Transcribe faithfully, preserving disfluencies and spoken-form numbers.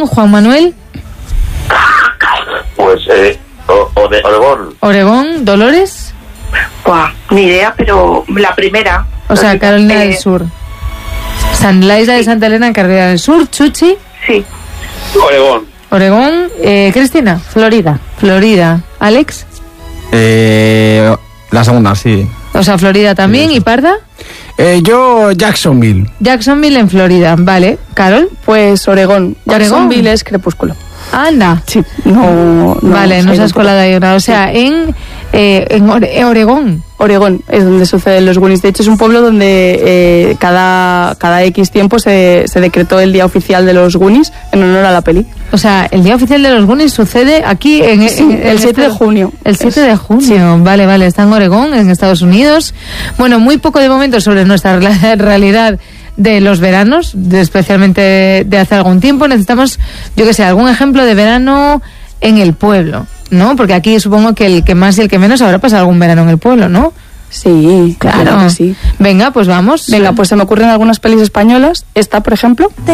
Oregón, Juan Manuel. Pues, eh, o, o de Oregón. Oregón, Dolores. Buah, ni idea, pero la primera. O sea, Carolina eh, del Sur. San, la isla de Santa Elena, Carolina del Sur. Chuchi. Sí. Oregón. Oregón. Eh, Cristina. Florida. Florida. Alex. Eh, la segunda, sí. O sea, Florida también. Sí, ¿Y Parda? Eh, yo, Jacksonville. Jacksonville en Florida. Vale. Carol. Pues Oregón. Oregón. Jacksonville es crepúsculo. Anda. Sí, no... no vale, no sé se has tampoco. colado ahí una. O sea, en, eh, en Ore- en Oregón. Oregón es donde suceden los Goonies. De hecho, es un pueblo donde eh, cada, cada X tiempo se, se decretó el día oficial de los Goonies en honor a la peli. O sea, el día oficial de los Goonies sucede aquí en, Sí, en- en el siete de Estados- junio. El siete de junio, vale, vale, está en Oregón, en Estados Unidos. Bueno, muy poco de momento sobre nuestra rela- realidad de los veranos, de- especialmente de hace algún tiempo. Necesitamos, yo que sé, algún ejemplo de verano en el pueblo, ¿no? Porque aquí supongo que el que más y el que menos habrá pasado algún verano en el pueblo, ¿no? Sí, claro, que sí. Venga, pues vamos. Venga, pues se me ocurren algunas pelis españolas. Esta, por ejemplo.